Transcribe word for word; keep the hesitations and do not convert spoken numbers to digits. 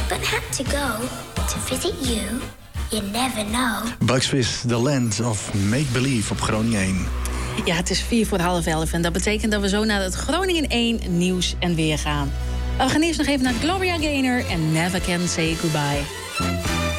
but had to go to visit you. You never know. Bucks Fizz, The Land of Make Believe op Groningen één. Ja, het is vier voor half elf en dat betekent dat we zo naar het Groningen één nieuws en weer gaan. Maar we gaan eerst nog even naar Gloria Gaynor en Never Can Say Goodbye.